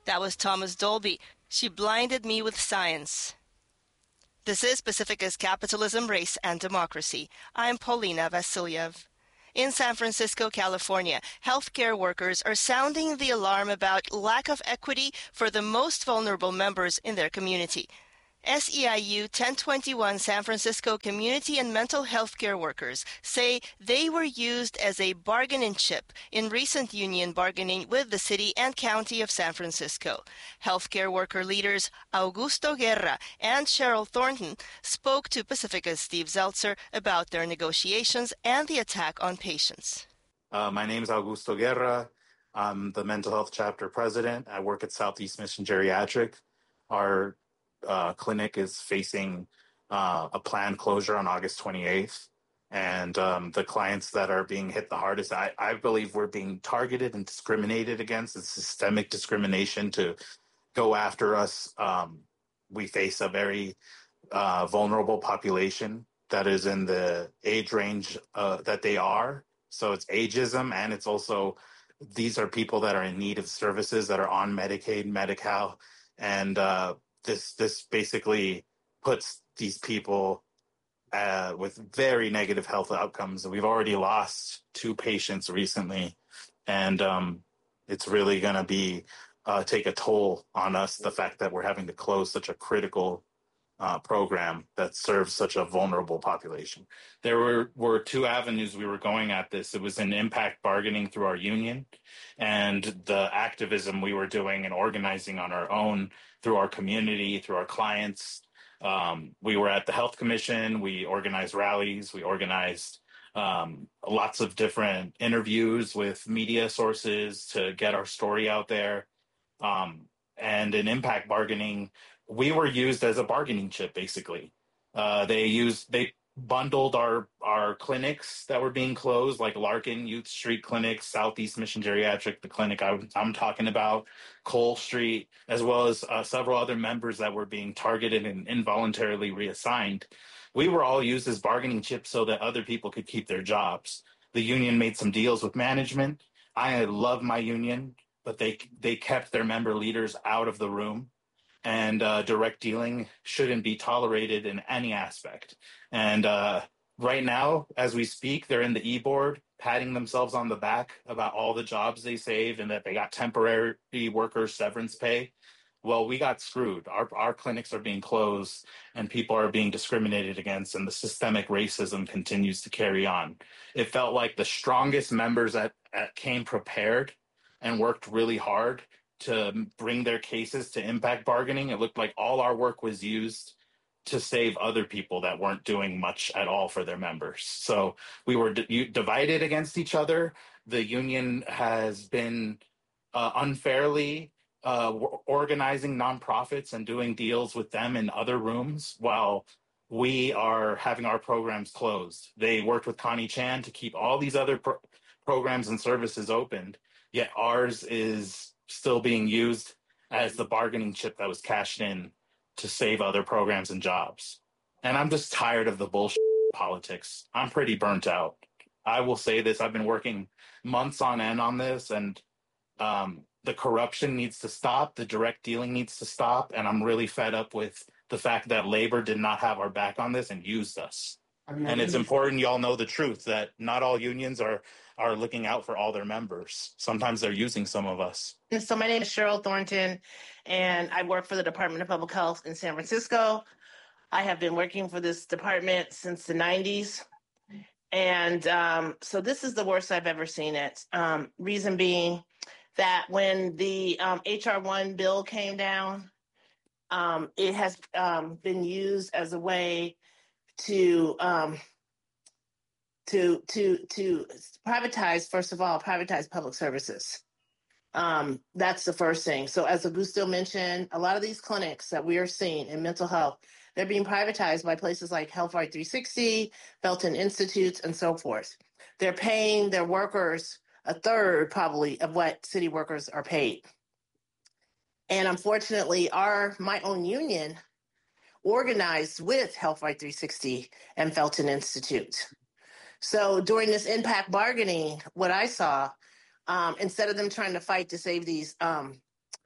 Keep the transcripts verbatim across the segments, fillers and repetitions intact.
That was Thomas Dolby. She blinded me with science. This is Pacifica's Capitalism, Race, and Democracy. I'm Paulina Vasilyev. In San Francisco, California, healthcare workers are sounding the alarm about lack of equity for the most vulnerable members in their community. S E I U ten twenty-one San Francisco community and mental health care workers say they were used as a bargaining chip in recent union bargaining with the city and county of San Francisco. Healthcare worker leaders Augusto Guerra and Cheryl Thornton spoke to Pacifica's Steve Zeltzer about their negotiations and the attack on patients. Uh, my name is Augusto Guerra. I'm the mental health chapter president. I work at Southeast Mission Geriatric. Our Uh, clinic is facing uh, a planned closure on August twenty-eighth. And um, the clients that are being hit the hardest, I, I believe we're being targeted and discriminated against. It's systemic discrimination to go after us. Um, we face a very uh, vulnerable population that is in the age range uh, that they are. So it's ageism, and it's also, these are people that are in need of services that are on Medicaid, Medi-Cal, and uh, This this basically puts these people uh, with very negative health outcomes. We've already lost two patients recently, and um, it's really going to be uh, take a toll on us, the fact that we're having to close such a critical uh, program that serves such a vulnerable population. There were, were two avenues we were going at this. It was an impact bargaining through our union and the activism we were doing and organizing on our own through our community, through our clients. Um, we were at the Health Commission. We organized rallies. We organized um, lots of different interviews with media sources to get our story out there. Um, and in impact bargaining, we were used as a bargaining chip, basically. Uh, they used, they bundled our, our clinics that were being closed, like Larkin Youth Street Clinic, Southeast Mission Geriatric, the clinic I, I'm talking about, Cole Street, as well as uh, several other members that were being targeted and involuntarily reassigned. We were all used as bargaining chips so that other people could keep their jobs. The union made some deals with management. I love my union, but they they kept their member leaders out of the room. And uh, direct dealing shouldn't be tolerated in any aspect. And uh, right now, as we speak, they're in the e-board, patting themselves on the back about all the jobs they saved and that they got temporary workers severance pay. Well, we got screwed. Our our clinics are being closed and people are being discriminated against, and the systemic racism continues to carry on. It felt like the strongest members that, that came prepared and worked really hard to bring their cases to impact bargaining. It looked like all our work was used to save other people that weren't doing much at all for their members. So we were d- divided against each other. The union has been uh, unfairly uh, organizing nonprofits and doing deals with them in other rooms while we are having our programs closed. They worked with Connie Chan to keep all these other pro- programs and services opened, yet ours is still being used as the bargaining chip that was cashed in to save other programs and jobs. And I'm just tired of the bullshit politics. I'm pretty burnt out. I will say this, I've been working months on end on this, and um, the corruption needs to stop, the direct dealing needs to stop, and I'm really fed up with the fact that labor did not have our back on this and used us. And it's important y'all know the truth that not all unions are are looking out for all their members. Sometimes they're using some of us. So my name is Cheryl Thornton, and I work for the Department of Public Health in San Francisco. I have been working for this department since the nineties. And um, so this is the worst I've ever seen it. Um, reason being that when the um, H R one bill came down, um, it has um, been used as a way to um, to to to privatize, first of all, privatize public services. Um, that's the first thing. So as Augusto mentioned, a lot of these clinics that we are seeing in mental health, they're being privatized by places like Health Right three sixty, Felton Institutes, and so forth. They're paying their workers a third probably of what city workers are paid. And unfortunately, our my own union organized with Health Right three sixty and Felton Institute. So during this impact bargaining, what I saw, um, instead of them trying to fight to save these um,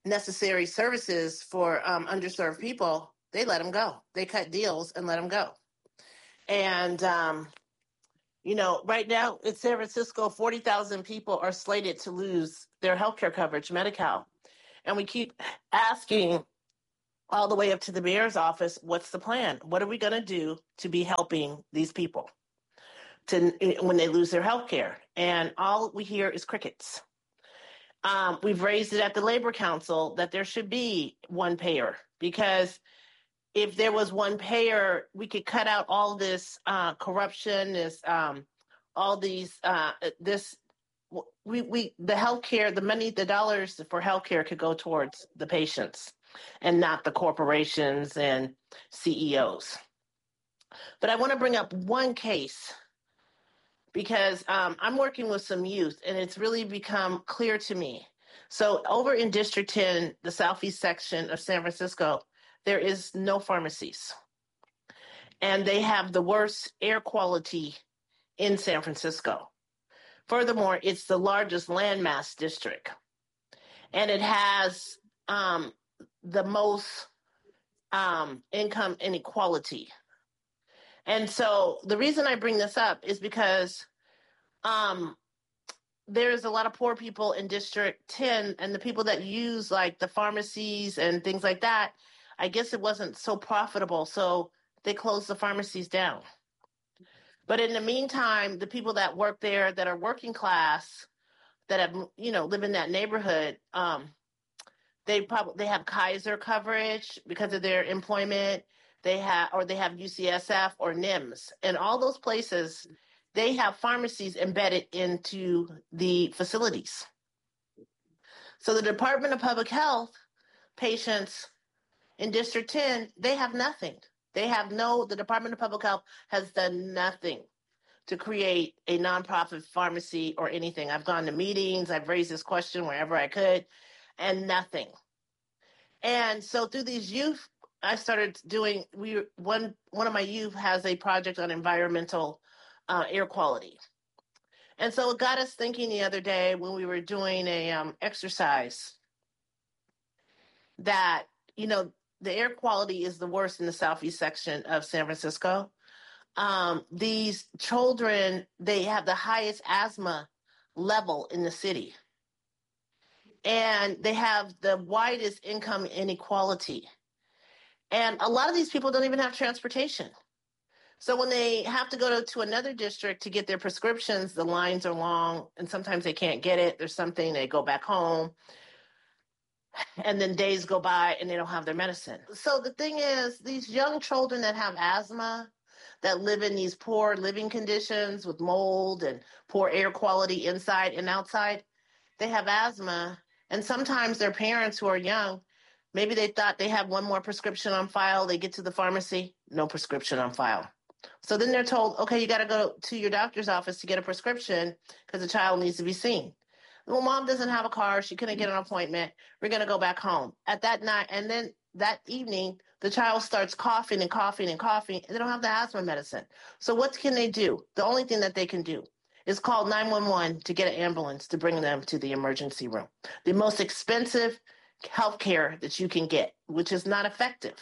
necessary services for um, underserved people, they let them go. They cut deals and let them go. And, um, you know, right now in San Francisco, forty thousand people are slated to lose their healthcare coverage, Medi-Cal. And we keep asking all the way up to the mayor's office, what's the plan? What are we going to do to be helping these people to when they lose their health care? And all we hear is crickets. Um, we've raised it at the Labor Council that there should be one payer, because if there was one payer, we could cut out all this uh, corruption, this um, all these uh, this we we the healthcare, the money, the dollars for healthcare could go towards the patients and not the corporations and C E Os. But I want to bring up one case because um, I'm working with some youth and it's really become clear to me. So over in District ten, the southeast section of San Francisco, there is no pharmacies. And they have the worst air quality in San Francisco. Furthermore, it's the largest landmass district. And it has um, the most um, income inequality. And so the reason I bring this up is because um, there's a lot of poor people in District ten, and the people that use like the pharmacies and things like that, I guess it wasn't so profitable, so they closed the pharmacies down. But in the meantime, the people that work there that are working class, that have, you know, live in that neighborhood, um, they probably they have Kaiser coverage because of their employment. They have, or they have U C S F or N I M S, and all those places, they have pharmacies embedded into the facilities. So the Department of Public Health patients in District ten, they have nothing. They have no, the Department of Public Health has done nothing to create a nonprofit pharmacy or anything. I've gone to meetings, I've raised this question wherever I could, and nothing. And so through these youth, I started doing, we one one of my youth has a project on environmental uh, air quality. And so it got us thinking the other day when we were doing a um, exercise that, you know, the air quality is the worst in the southeast section of San Francisco. Um, these children, they have the highest asthma level in the city. And they have the widest income inequality. And a lot of these people don't even have transportation. So when they have to go to, to another district to get their prescriptions, the lines are long, and sometimes they can't get it. There's something, they go back home. And then days go by and they don't have their medicine. So the thing is, these young children that have asthma, that live in these poor living conditions with mold and poor air quality inside and outside, they have asthma. And sometimes their parents who are young, maybe they thought they have one more prescription on file. They get to the pharmacy, no prescription on file. So then they're told, okay, you got to go to your doctor's office to get a prescription because the child needs to be seen. Well, mom doesn't have a car. She couldn't get an appointment. We're going to go back home. At that night, and then that evening, the child starts coughing and coughing and coughing, and they don't have the asthma medicine. So what can they do? The only thing that they can do is call nine one one to get an ambulance to bring them to the emergency room. The most expensive health care that you can get, which is not effective.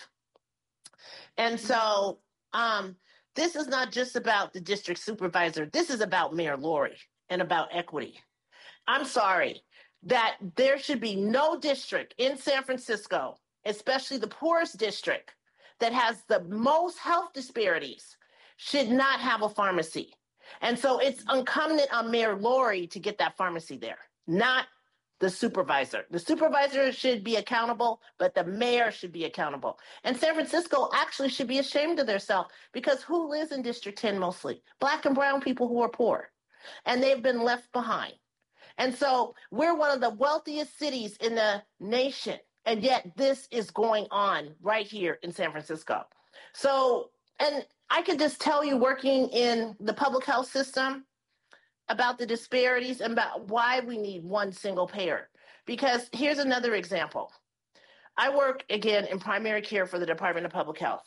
And so um, this is not just about the district supervisor. This is about Mayor Lori and about equity. I'm sorry that there should be no district in San Francisco, especially the poorest district that has the most health disparities, should not have a pharmacy. And so it's incumbent on Mayor Lori to get that pharmacy there, not the supervisor. The supervisor should be accountable, but the mayor should be accountable. And San Francisco actually should be ashamed of themselves, because who lives in District ten mostly? Black and brown people who are poor, and they've been left behind. And so we're one of the wealthiest cities in the nation, and yet this is going on right here in San Francisco. So, and I could just tell you, working in the public health system, about the disparities and about why we need one single payer. Because here's another example. I work, again, in primary care for the Department of Public Health.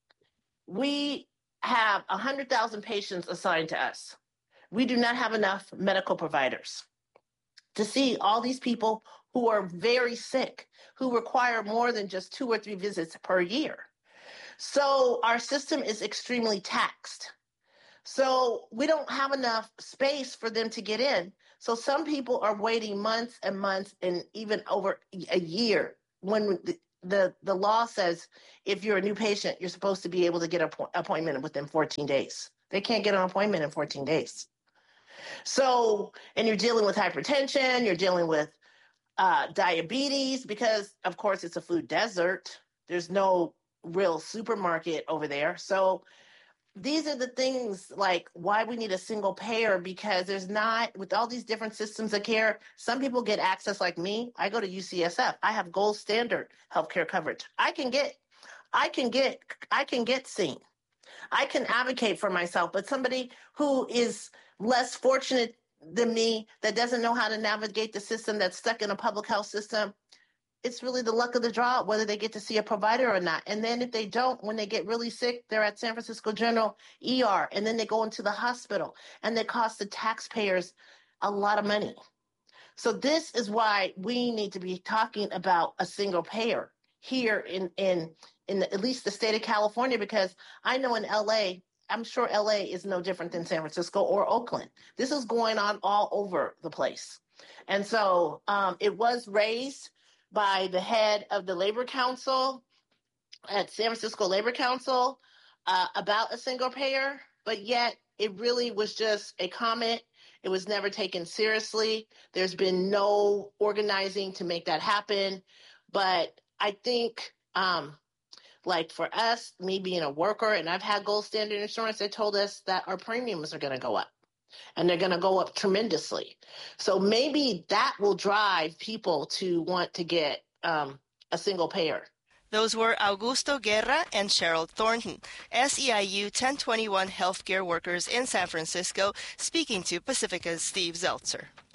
We have one hundred thousand patients assigned to us. We do not have enough medical providers to see all these people who are very sick, who require more than just two or three visits per year. So our system is extremely taxed. So we don't have enough space for them to get in. So some people are waiting months and months and even over a year when the, the, the law says if you're a new patient, you're supposed to be able to get an appointment within fourteen days. They can't get an appointment in fourteen days. So, and you're dealing with hypertension, you're dealing with uh, diabetes, because of course it's a food desert. There's no real supermarket over there. So these are the things like why we need a single payer, because there's not, with all these different systems of care, some people get access like me. I go to U C S F. I have gold standard healthcare coverage. I can get, I can get, I can get seen. I can advocate for myself, but somebody who is less fortunate than me, that doesn't know how to navigate the system, that's stuck in a public health system, it's really the luck of the draw whether they get to see a provider or not. And then if they don't, when they get really sick, they're at San Francisco General E R, and then they go into the hospital, and they cost the taxpayers a lot of money. So this is why we need to be talking about a single payer here in in in the, at least the state of California, because I know in L A, I'm sure L A is no different than San Francisco or Oakland. This is going on all over the place. And so um, it was raised by the head of the Labor Council at San Francisco Labor Council uh, about a single payer, but yet it really was just a comment. It was never taken seriously. There's been no organizing to make that happen. But I think, um, like for us, me being a worker, and I've had gold standard insurance, they told us that our premiums are going to go up. And they're going to go up tremendously. So maybe that will drive people to want to get um, a single payer. Those were Augusto Guerra and Cheryl Thornton, S E I U ten twenty-one healthcare workers in San Francisco, speaking to Pacifica's Steve Zeltzer.